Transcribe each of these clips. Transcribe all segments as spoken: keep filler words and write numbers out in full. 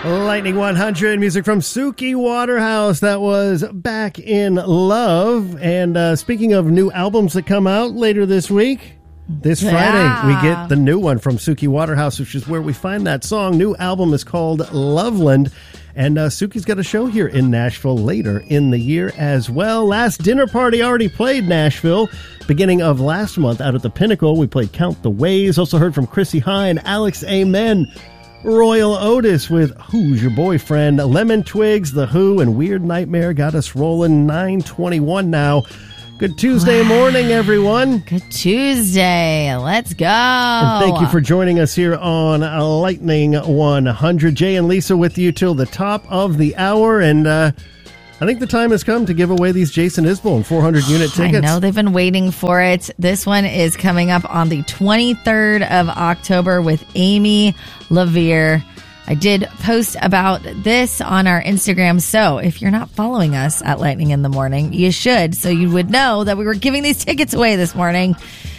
Lightning one hundred, music from Suki Waterhouse. That was Back in Love. And uh, speaking of new albums that come out later this week, this Yeah. Friday we get the new one from Suki Waterhouse, which is where we find that song. New album is called Loveland. And uh, Suki's got a show here in Nashville later in the year as well. Last Dinner Party already played Nashville. Beginning of last month out at the Pinnacle, we played Count the Ways. Also heard from Chrissy Hine and Alex Amen. Royal Otis with Who's Your Boyfriend? Lemon Twigs, The Who, and Weird Nightmare got us rolling. Nine twenty-one now. Good Tuesday Wow. morning, everyone. Good Tuesday. Let's go. And thank you for joining us here on Lightning one hundred. Jay and Lisa with you till the top of the hour. And uh, I think the time has come to give away these Jason Isbell four hundred unit tickets. I know they've been waiting for it. This one is coming up on the twenty-third of October with Amy LaVere. I did post about this on our Instagram, so if you're not following us at Lightning in the Morning, you should, so you would know that we were giving these tickets away this morning.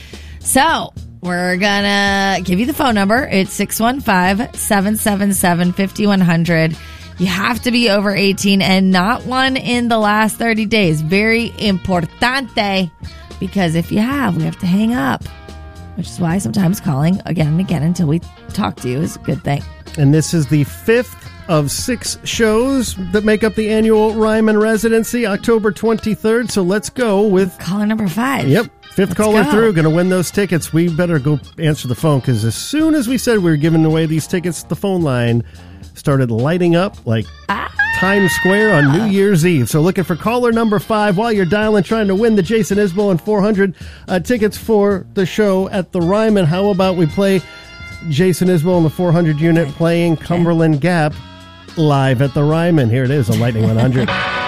So we're gonna give you the phone number. It's six one five, seven seven seven, five one zero zero. You have to be over eighteen and not one in the last thirty days. Very importante, because if you have, we have to hang up, which is why sometimes calling again and again until we talk to you is a good thing. And this is the fifth of six shows that make up the annual Ryman residency, October twenty-third. So let's go with Caller number five. Yep. Fifth Let's caller go. through, going to win those tickets. We better go answer the phone, because as soon as we said we were giving away these tickets, the phone line started lighting up like Ah. Times Square on New Year's Eve. So looking for caller number five while you're dialing, trying to win the Jason Isbell and four hundred uh, tickets for the show at the Ryman. How about we play Jason Isbell and the four hundred unit Okay. playing Cumberland Gap live at the Ryman? Here it is on Lightning one hundred.